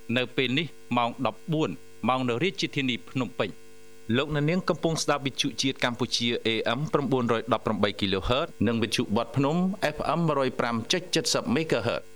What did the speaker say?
នៅពេលនេះម៉ោង14ម៉ោងនៅរាជធានីភ្នំពេញលោកអ្នកនាងកំពុងស្ដាប់វិទ្យុជាតិកម្ពុជា AM 918 kHz និងវិទ្យុបទភ្នំ FM 105.70 MHz